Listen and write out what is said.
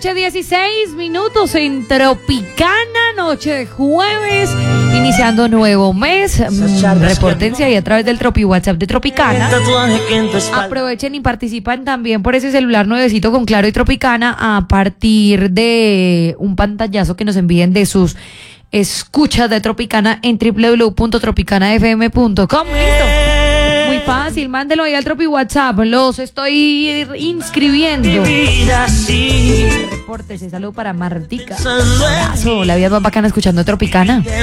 noche, 16 minutos en Tropicana, noche de jueves, iniciando nuevo mes. Repórtense ahí a través del Tropi WhatsApp de Tropicana. Aprovechen y participan también por ese celular nuevecito con Claro y Tropicana a partir de un pantallazo que nos envíen de sus escuchas de Tropicana en www.tropicanafm.com. Listo. Muy fácil, mándelo ahí al Tropi WhatsApp. Los estoy inscribiendo. Repórtese, salud para Martica. Abrazo, la vida más bacana escuchando Tropicana.